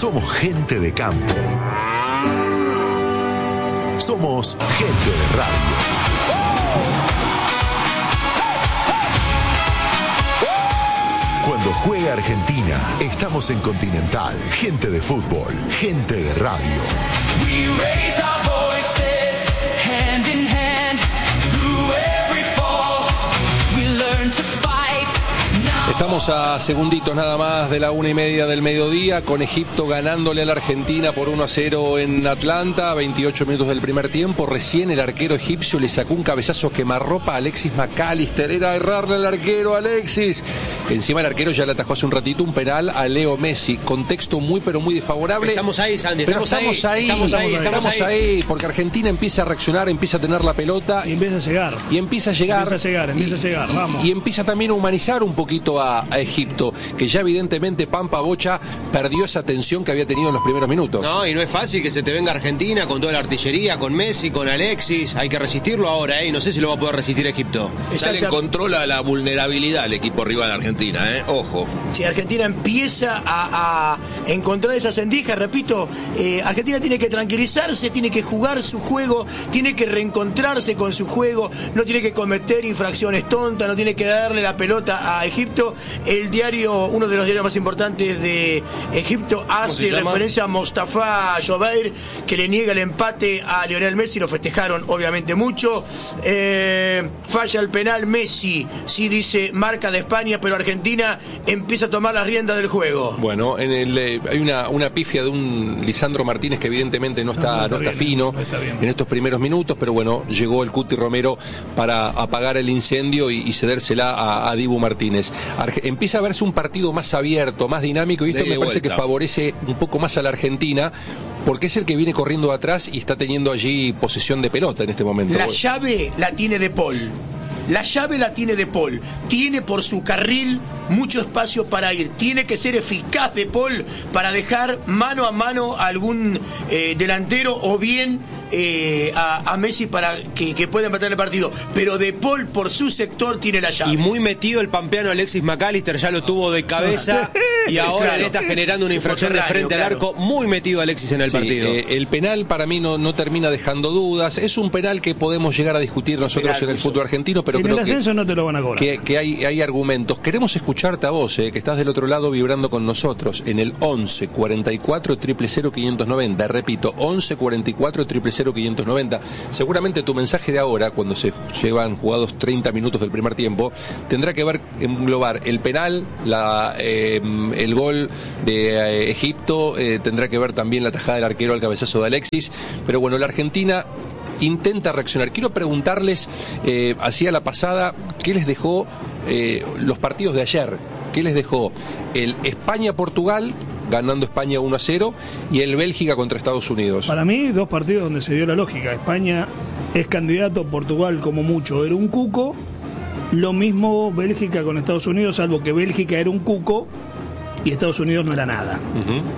Somos gente de campo. Somos gente de radio. Cuando juega Argentina, estamos en Continental. Gente de fútbol, gente de radio. We raise our voices, hand in hand, through every fall, we learn to fight. Estamos a segunditos nada más de la 1:30 del mediodía, con Egipto ganándole a la Argentina por 1-0 en Atlanta, 28 minutos del primer tiempo. Recién el arquero egipcio le sacó un cabezazo quemarropa a Alexis McAllister. Era errarle al arquero, Alexis. Que encima el arquero ya le atajó hace un ratito un penal a Leo Messi. Contexto muy pero muy desfavorable. Estamos ahí, Sandy. Estamos ahí, porque Argentina empieza a reaccionar, empieza a tener la pelota. Y empieza a llegar. Vamos. Y empieza también a humanizar un poquito a Egipto, que ya evidentemente Pampa Bocha perdió esa tensión que había tenido en los primeros minutos. No, y no es fácil que se te venga Argentina con toda la artillería, con Messi, con Alexis. Hay que resistirlo ahora, y no sé si lo va a poder resistir Egipto. Ya le encontró la vulnerabilidad al equipo rival de Argentina, ojo. Si Argentina empieza a encontrar esa sendija, repito, Argentina tiene que tranquilizarse, tiene que jugar su juego, tiene que reencontrarse con su juego, no tiene que cometer infracciones tontas, no tiene que darle la pelota a Egipto. El diario, uno de los diarios más importantes de Egipto, hace referencia a Mostafa Jobair, que le niega el empate a Lionel Messi. Lo festejaron obviamente mucho. Falla el penal Messi, sí, dice marca de España, pero Argentina empieza a tomar las riendas del juego. Bueno, hay una pifia de un Lisandro Martínez que evidentemente no está fino en estos primeros minutos, pero bueno, llegó el Cuti Romero para apagar el incendio y cedérsela a Dibu Martínez. Empieza a verse un partido más abierto, más dinámico, y esto me parece que favorece un poco más a la Argentina, porque es el que viene corriendo atrás y está teniendo allí posesión de pelota en este momento. La llave la tiene De Paul. Tiene por su carril mucho espacio para ir. Tiene que ser eficaz De Paul para dejar mano a mano a algún delantero, o bien a Messi para que pueda empatar el partido. Pero De Paul por su sector tiene la llave. Y muy metido el pampeano Alexis McAllister, ya lo tuvo de cabeza y ahora le está generando una infracción de frente al arco. Muy metido Alexis en el partido. El penal para mí no termina dejando dudas. Es un penal que podemos llegar a discutir nosotros en el fútbol argentino, pero en creo el ascenso no te lo van a cobrar. Que hay argumentos. Queremos escucharte a vos, que estás del otro lado vibrando con nosotros en el 11 44 000 590. Repito, 11 44 000 590. Seguramente tu mensaje de ahora, cuando se llevan jugados 30 minutos del primer tiempo, tendrá que englobar el penal, el gol de Egipto, tendrá que ver también la tajada del arquero al cabezazo de Alexis. Pero bueno, la Argentina intenta reaccionar. Quiero preguntarles, hacia la pasada, ¿qué les dejó los partidos de ayer? ¿Qué les dejó el España-Portugal, ganando España 1-0, y el Bélgica contra Estados Unidos? Para mí, dos partidos donde se dio la lógica. España es candidato, Portugal como mucho era un cuco. Lo mismo Bélgica con Estados Unidos, salvo que Bélgica era un cuco y Estados Unidos no era nada.